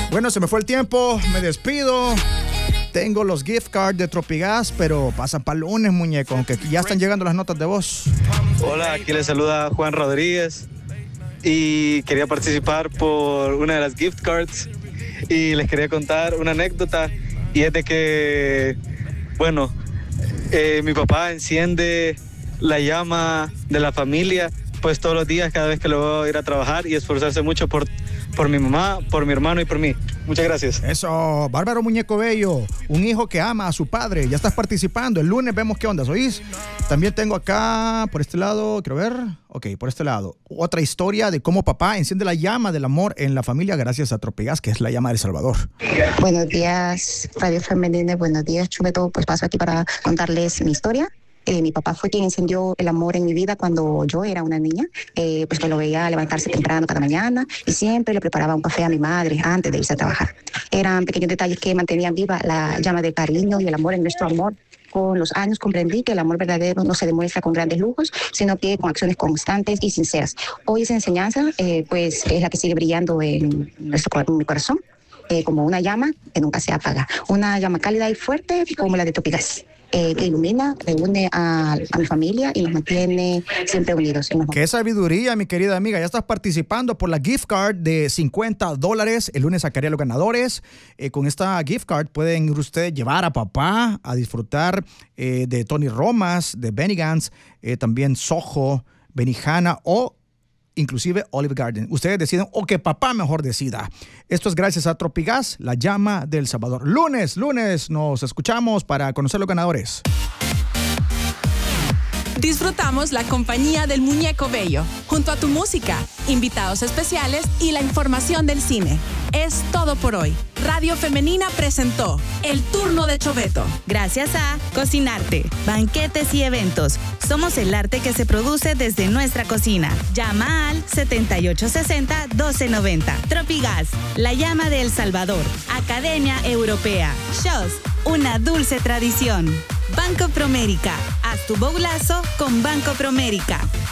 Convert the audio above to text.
Bueno, se me fue el tiempo, me despido. Tengo los gift cards de Tropigas, pero pasan para el lunes, muñeco, aunque ya están llegando las notas de voz. Hola, aquí les saluda Juan Rodríguez y quería participar por una de las gift cards y les quería contar una anécdota, y es de que, bueno, mi papá enciende la llama de la familia pues todos los días, cada vez que lo veo ir a trabajar, y esforzarse mucho por mi mamá, por mi hermano y por mí. Muchas gracias. Eso, bárbaro, muñeco bello. Un hijo que ama a su padre. Ya estás participando. El lunes vemos qué onda, ¿oís? También tengo acá, por este lado, quiero ver. Ok, por este lado. Otra historia de cómo papá enciende la llama del amor en la familia gracias a Tropigas, que es la llama del Salvador. Buenos días, Radio Femenina. Buenos días, Chubeto. Pues paso aquí para contarles mi historia. Mi papá fue quien encendió el amor en mi vida cuando yo era una niña, pues que lo veía levantarse temprano cada mañana y siempre le preparaba un café a mi madre antes de irse a trabajar. Eran pequeños detalles que mantenían viva la llama del cariño y el amor en nuestro amor. Con los años comprendí que el amor verdadero no se demuestra con grandes lujos, sino que con acciones constantes y sinceras. Hoy esa enseñanza pues es la que sigue brillando en mi corazón, como una llama que nunca se apaga. Una llama cálida y fuerte como la de Tropigas. Que ilumina, reúne a mi familia y nos mantiene siempre unidos. ¡Qué sabiduría, mi querida amiga! Ya estás participando por la gift card de $50. El lunes sacaré a los ganadores. Con esta gift card pueden ustedes llevar a papá a disfrutar de Tony Romas, de Benny Gantz, también Soho, Benihana o inclusive Olive Garden. Ustedes deciden, o que papá mejor decida. Esto es gracias a Tropigas, la llama del Salvador. Lunes nos escuchamos para conocer los ganadores. Disfrutamos la compañía del Muñeco Bello, junto a tu música, invitados especiales y la información del cine. Es todo por hoy. Radio Femenina presentó El Turno de Choveto. Gracias a Cocinarte, banquetes y eventos. Somos el arte que se produce desde nuestra cocina. Llama al 7860-1290. Tropigas, la llama de El Salvador. Academia Europea. Shows, una dulce tradición. Banco Promérica. Haz tu boulazo con Banco Promérica.